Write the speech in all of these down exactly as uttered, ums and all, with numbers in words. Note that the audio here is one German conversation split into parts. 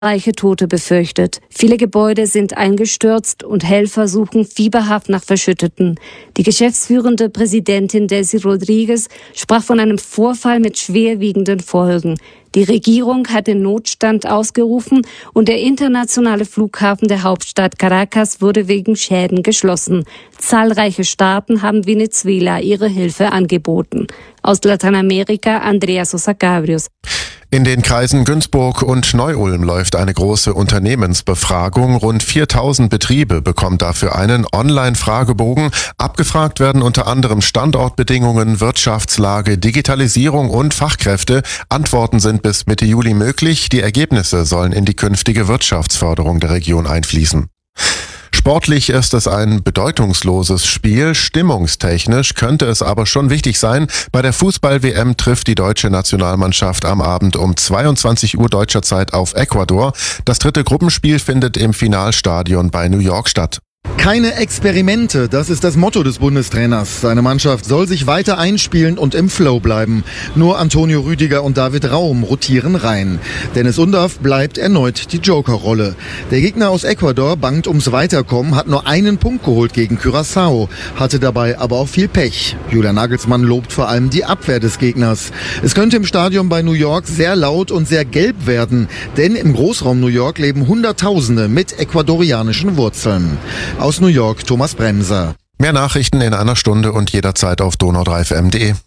Reiche Tote befürchtet. Viele Gebäude sind eingestürzt und Helfer suchen fieberhaft nach Verschütteten. Die geschäftsführende Präsidentin Desi Rodriguez sprach von einem Vorfall mit schwerwiegenden Folgen. Die Regierung hat den Notstand ausgerufen und der internationale Flughafen der Hauptstadt Caracas wurde wegen Schäden geschlossen. Zahlreiche Staaten haben Venezuela ihre Hilfe angeboten. Aus Lateinamerika Andrea Sosa Cabrios. In den Kreisen Günzburg und Neu-Ulm läuft eine große Unternehmensbefragung. Rund viertausend Betriebe bekommen dafür einen Online-Fragebogen. Abgefragt werden unter anderem Standortbedingungen, Wirtschaftslage, Digitalisierung und Fachkräfte. Antworten sind bis Mitte Juli möglich. Die Ergebnisse sollen in die künftige Wirtschaftsförderung der Region einfließen. Sportlich ist es ein bedeutungsloses Spiel, stimmungstechnisch könnte es aber schon wichtig sein. Bei der Fußball-W M trifft die deutsche Nationalmannschaft am Abend um zweiundzwanzig Uhr deutscher Zeit auf Ecuador. Das dritte Gruppenspiel findet im Finalstadion bei New York statt. Keine Experimente, das ist das Motto des Bundestrainers. Seine Mannschaft soll sich weiter einspielen und im Flow bleiben. Nur Antonio Rüdiger und David Raum rotieren rein. Dennis Undaff bleibt erneut die Jokerrolle. Der Gegner aus Ecuador bangt ums Weiterkommen, hat nur einen Punkt geholt gegen Curaçao, hatte dabei aber auch viel Pech. Julian Nagelsmann lobt vor allem die Abwehr des Gegners. Es könnte im Stadion bei New York sehr laut und sehr gelb werden, denn im Großraum New York leben Hunderttausende mit ecuadorianischen Wurzeln. Aus New York, Thomas Bremser. Mehr Nachrichten in einer Stunde und jederzeit auf donau drei F M punkt de.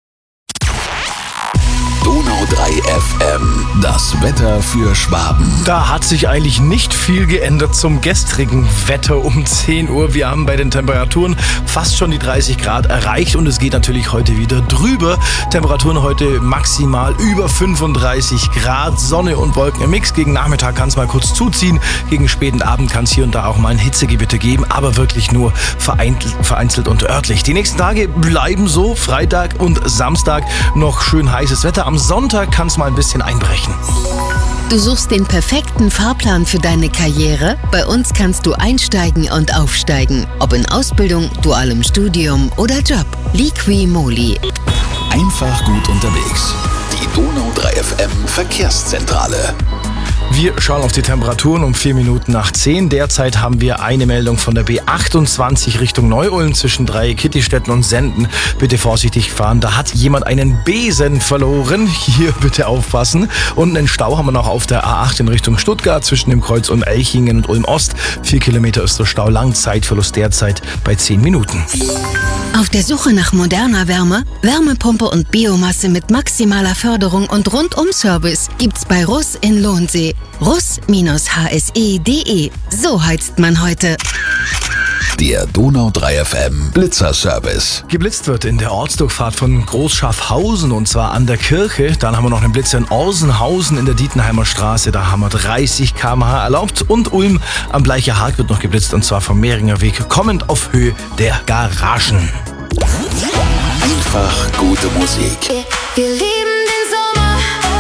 Donau drei F M, das Wetter für Schwaben. Da hat sich eigentlich nicht viel geändert zum gestrigen Wetter um zehn Uhr. Wir haben bei den Temperaturen fast schon die dreißig Grad erreicht und es geht natürlich heute wieder drüber. Temperaturen heute maximal über fünfunddreißig Grad, Sonne und Wolken im Mix. Gegen Nachmittag kann es mal kurz zuziehen. Gegen späten Abend kann es hier und da auch mal ein Hitzegewitter geben, aber wirklich nur vereinzelt, vereinzelt und örtlich. Die nächsten Tage bleiben so, Freitag und Samstag noch schön heißes Wetter. Am Sonntag kann es mal ein bisschen einbrechen. Du suchst den perfekten Fahrplan für deine Karriere? Bei uns kannst du einsteigen und aufsteigen. Ob in Ausbildung, dualem Studium oder Job. Liqui-Moly. Einfach gut unterwegs. Die Donau drei F M Verkehrszentrale. Wir schauen auf die Temperaturen um vier Minuten nach zehn. Derzeit haben wir eine Meldung von der B achtundzwanzig Richtung Neu-Ulm zwischen Dreiecke-Kittistetten und Senden. Bitte vorsichtig fahren, da hat jemand einen Besen verloren. Hier bitte aufpassen. Und einen Stau haben wir noch auf der A acht in Richtung Stuttgart zwischen dem Kreuz und Elchingen und Ulm-Ost. Vier Kilometer ist der Stau lang, Zeitverlust derzeit bei zehn Minuten. Auf der Suche nach moderner Wärme, Wärmepumpe und Biomasse mit maximaler Förderung und Rundum-Service gibt's bei Russ in Lohnsee. russ H S E punkt de. So heizt man heute. Der Donau drei F M Blitzerservice. Geblitzt wird in der Ortsdurchfahrt von Großschaffhausen und zwar an der Kirche. Dann haben wir noch einen Blitzer in Orsenhausen in der Dietenheimer Straße. Da haben wir dreißig Kilometer pro Stunde erlaubt. Und Ulm am Bleicher Haag wird noch geblitzt und zwar vom Mehringer Weg kommend auf Höhe der Garagen. Einfach gute Musik. Wir lieben den Sommer.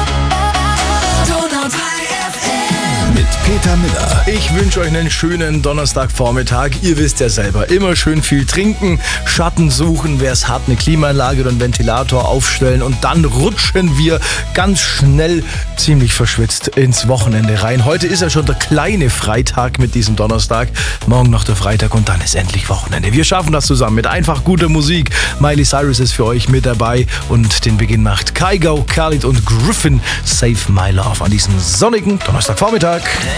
Donau drei F M. Mit Peter Miller. Ich wünsche euch einen schönen Donnerstagvormittag. Ihr wisst ja selber, immer schön viel trinken, Schatten suchen, wer es hat, eine Klimaanlage oder einen Ventilator aufstellen und dann rutschen wir ganz schnell ziemlich verschwitzt ins Wochenende rein. Heute ist ja schon der kleine Freitag mit diesem Donnerstag, morgen noch der Freitag und dann ist endlich Wochenende. Wir schaffen das zusammen mit einfach guter Musik. Miley Cyrus ist für euch mit dabei und den Beginn macht Kygo, Khalid und Griffin, Save My Love an diesem sonnigen Donnerstagvormittag.